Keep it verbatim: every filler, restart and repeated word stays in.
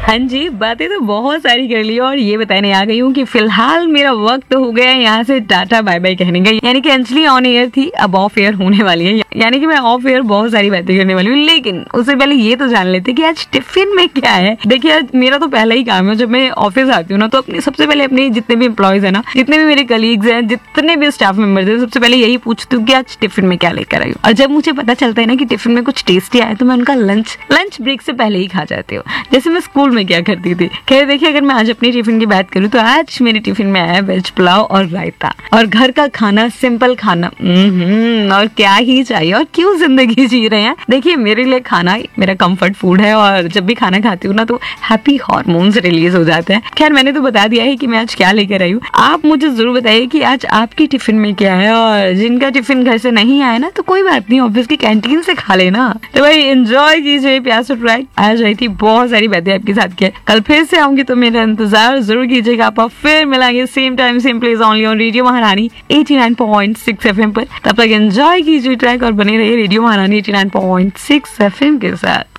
हाँ जी, बातें तो बहुत सारी कर ली और ये बताने आ गई हूँ कि फिलहाल मेरा वक्त हो गया है यहाँ से टाटा बाय बाय कहने का। यानी कि अंजलि ऑन एयर थी, अब ऑफ एयर होने वाली है। यानी कि मैं ऑफ एयर बहुत सारी बातें करने वाली हूँ, लेकिन उससे पहले ये तो जान लेते कि आज टिफिन में क्या है। देखिए, आज मेरा तो पहला ही काम है, जब मैं ऑफिस आती हूँ ना तो अपने सबसे पहले अपने जितने भी एम्प्लॉयज है ना, जितने भी मेरे कलीग्स हैं, जितने भी स्टाफ मेंबर्स हैं, सबसे पहले यही पूछती हूँ कि आज टिफिन में क्या लेकर आई हूँ। और जब मुझे पता चलता है ना कि टिफिन में कुछ टेस्टी आया तो मैं उनका लंच लंच ब्रेक से पहले ही खा जाती हूँ। जैसे मैं स्कूल में क्या करती थी। खैर देखिए, अगर मैं आज अपनी टिफिन की बात करूँ तो आज मेरे टिफिन में आया वेज पुलाव और रायता और घर का खाना, सिंपल खाना। और क्या ही चाहिए, और क्यों जिंदगी जी रहे हैं। देखिए, मेरे लिए खाना मेरा कंफर्ट फूड है और जब भी खाना खाती हूँ ना तो हैप्पी हार्मोन्स रिलीज हो जाते हैं। खैर, मैंने तो बता दिया है कि मैं आज क्या लेकर आई हूँ। आप मुझे जरूर बताइए कि आज आपकी टिफिन में क्या है, और जिनका टिफिन घर से नहीं आया ना तो कोई बात नहीं, ऑफिस की कैंटीन से खा लेना। तो भाई एंजॉय कीजिए प्यार से ट्रैक। आज रही थी बहुत सारी बातें आपके साथ किया। कल फिर से आऊंगी तो मेरा इंतजार जरूर कीजिएगा। आप फिर मिलेंगे same time same place only on radio महारानी eighty nine point six FM पर। तब तक एंजॉय कीजिए ट्रैक और बने रहिए रेडियो महारानी eighty nine point six FM के साथ।